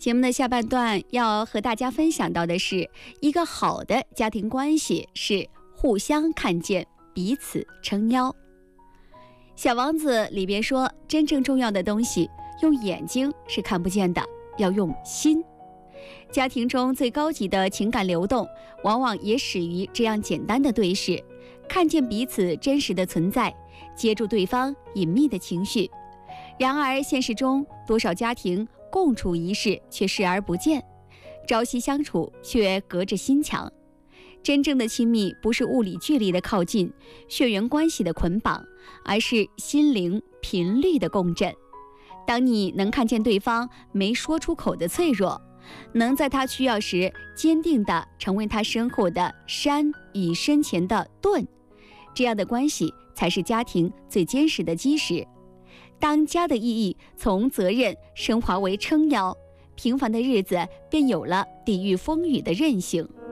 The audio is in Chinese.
节目的下半段要和大家分享到的是，一个好的家庭关系是互相看见，彼此撑腰。小王子里边说，真正重要的东西用眼睛是看不见的，要用心。家庭中最高级的情感流动，往往也始于这样简单的对视，看见彼此真实的存在，接住对方隐秘的情绪。然而现实中，多少家庭共处一室却视而不见，朝夕相处却隔着心墙。真正的亲密不是物理距离的靠近，血缘关系的捆绑，而是心灵频率的共振。当你能看见对方没说出口的脆弱，能在他需要时坚定地成为他身后的山与身前的盾，这样的关系才是家庭最坚实的基石。当家的意义从责任升华为撑腰，平凡的日子便有了抵御风雨的韧性。